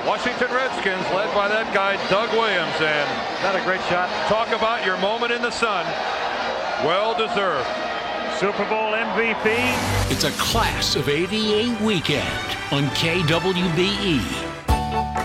Washington Redskins led by that guy, Doug Williams. And not a great shot. Talk about your moment in the sun. Well deserved. Super Bowl MVP. It's a class of '88 weekend on KWBE.